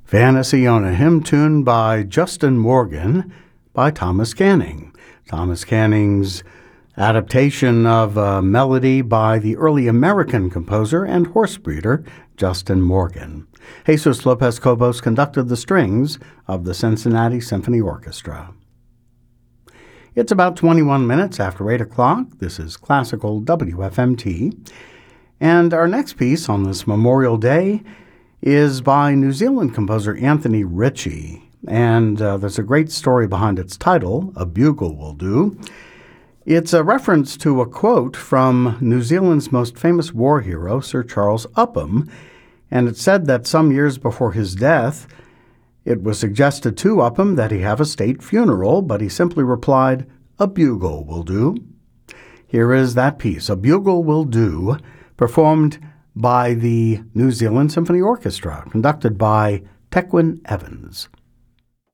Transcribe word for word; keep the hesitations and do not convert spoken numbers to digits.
Fantasy on a Hymn Tune by Justin Morgan by Thomas Canning. Thomas Canning's adaptation of a melody by the early American composer and horse breeder Justin Morgan. Jesus Lopez Cobos conducted the strings of the Cincinnati Symphony Orchestra. It's about twenty-one minutes after eight o'clock. This is Classical W F M T. And our next piece on this Memorial Day is by New Zealand composer Anthony Ritchie. And uh, there's a great story behind its title, A Bugle Will Do. It's a reference to a quote from New Zealand's most famous war hero, Sir Charles Upham. And it said that some years before his death, it was suggested to Upham that he have a state funeral, but he simply replied, "A bugle will do." Here is that piece, A Bugle Will Do, performed by the New Zealand Symphony Orchestra, conducted by Tequin Evans.